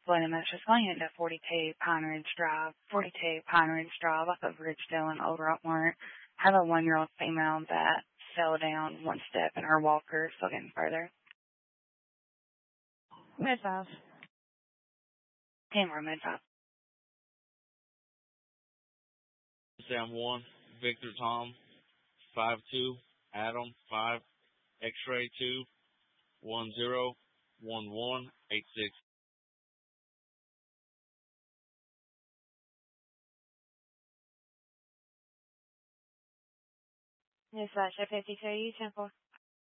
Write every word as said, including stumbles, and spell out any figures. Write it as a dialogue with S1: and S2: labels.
S1: William, it's just going into forty-two Pine Ridge Drive, forty-two Pine Ridge Drive off of Ridgedale and Old Rockmart. Have a one-year-old female that fell down one step in her walker, still getting further.
S2: Mid five.
S1: Ten more mid five.
S3: Sam one, Victor Tom, five two, Adam five, X-ray two, one zero, one one, eight six.
S2: Dispatch, fifty-two, ten four.